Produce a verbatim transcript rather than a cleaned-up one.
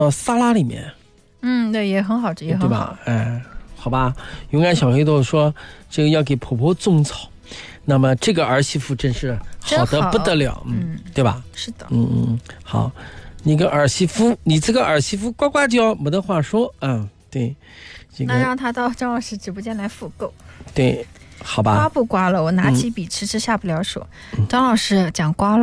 呃沙拉里面。 嗯，对，也很好吃，也很好， 对吧？哎，好吧，勇敢小黑豆说这个要给婆婆种草，那么这个儿媳妇真是好的不得了，嗯，对吧？ 是的， 嗯嗯，好，你个儿媳妇，你这个儿媳妇呱呱叫，没得话说啊，对，这个那让他到张老师直播间来复购， 对，好吧， 刮不刮了？我拿起笔迟迟下不了手。张老师讲刮了。